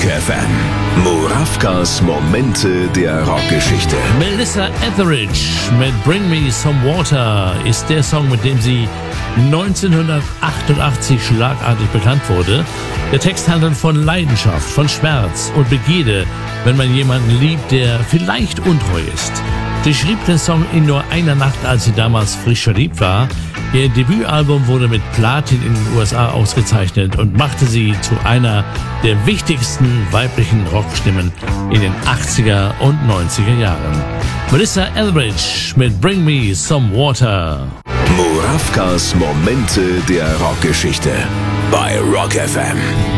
FM. Murawkas Momente der Rockgeschichte. Melissa Etheridge mit Bring Me Some Water ist der Song, mit dem sie 1988 schlagartig bekannt wurde. Der Text handelt von Leidenschaft, von Schmerz und Begierde, wenn man jemanden liebt, der vielleicht untreu ist. Sie schrieb den Song in nur einer Nacht, als sie damals frisch verliebt war. Ihr Debütalbum wurde mit Platin in den USA ausgezeichnet und machte sie zu einer der wichtigsten weiblichen Rockstimmen in den 80er und 90er Jahren. Melissa Etheridge mit Bring Me Some Water. Murawkas Momente der Rockgeschichte bei Rock FM.